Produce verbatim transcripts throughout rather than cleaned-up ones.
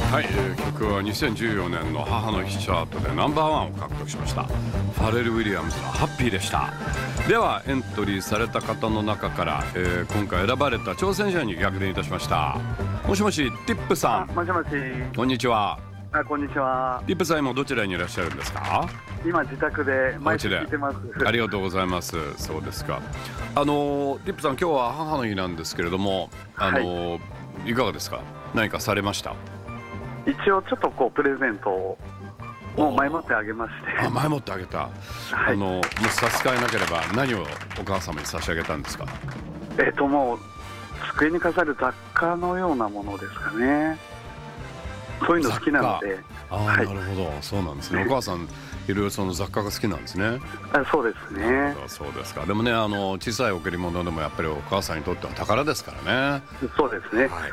はい、えー、曲はにせんじゅうよねんの母の日チャートでナンバーワンを獲得しました。ファレル・ウィリアムズのハッピーでした。ではエントリーされた方の中から、えー、今回選ばれた挑戦者に逆転いたしました。もしもし、ティップさん。 もしもし。 こんにちは。 あ、こんにちは。 ティップさん、今どちらにいらっしゃるんですか？ 今自宅で毎日聞いてます。 ありがとうございます。そうですか。あのティップさん、今日は母の日なんですけれども、あの、はい、いかがですか？何かされました？ 一応ちょっとこうプレゼントをもう前もってあげまして。 あ、前もってあげた。はい、あのもし差し支えなければ何をお母様に差し上げたんですか？ えっともう机に飾る雑貨のようなものですかね。そういうの好きなので。 あ、はい、なるほど、そうなんですね。お母さんいろいろその雑貨が好きなんですね。 あ、そうですね。 そうですか。でもね、あの小さい贈り物でもやっぱりお母さんにとっては宝ですからね。 そうですね。 はい、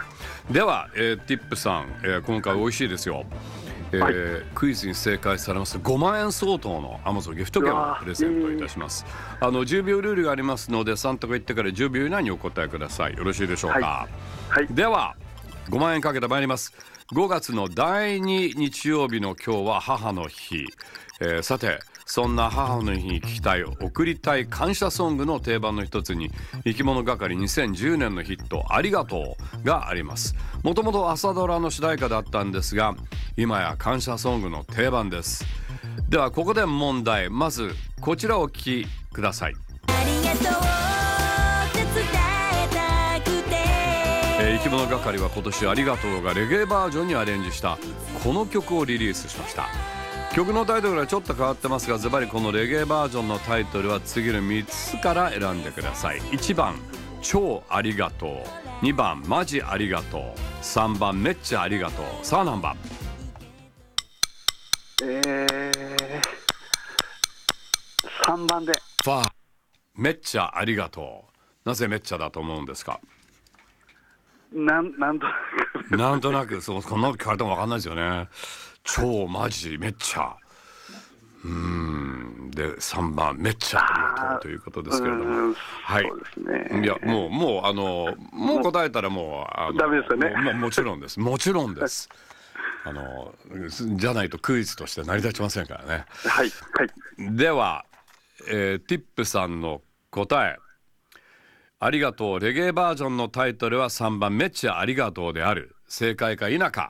では、えー、ティップさん、えー、今回美味しいですよ。えーはい、クイズに正解されますごまんえん相当の Amazon ギフト券をプレゼントいたします。あのじゅうびょうルールがありますのでさん択言ってからじゅうびょう以内にお答えください。よろしいでしょうか？はいはい、ではごまんえんかけてまいります。ごがつのだいに日曜日の今日は母の日、えー、さてそんな母の日に聴きたい贈りたい感謝ソングの定番の一つに生き物係にせんじゅうねんのヒットありがとうがあります。もともと朝ドラの主題歌だったんですが今や感謝ソングの定番です。ではここで問題。まずこちらをお聴きください。ありがとうって伝えたくて、えー、生き物係は今年ありがとうがレゲエバージョンにアレンジしたこの曲をリリースしました。曲のタイトルはちょっと変わってますがズバリこのレゲエバージョンのタイトルは次のみっつから選んでください。いちばん超ありがとう、にばんマジありがとう、さんばんめっちゃありがとう。さあ何番？ えー、さんばんで。 ファーめっちゃありがとう。なぜめっちゃだと思うんですか？ なんなんとなくなんとなくそう、こんなの聞かれても分かんないですよね。超マジめっちゃ、うーんでさんばんめっちゃありがとうということですけれども、はい、そうですね。いやもうもうあのもう答えたらもうあのダメですよね。 も, も, もちろんですもちろんです。あのじゃないとクイズとして成り立ちませんからね。 はいはい。 では、えー、ティップさんの答えありがとうレゲエバージョンのタイトルはさんばんめっちゃありがとうである。正解か否か？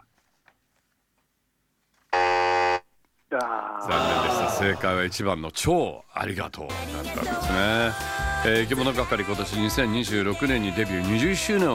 残念でした。正解はいちばんの超ありがとうだったんですね。えー、生き物係今年にせんにじゅうろくねんにデビューにじゅっしゅうねんを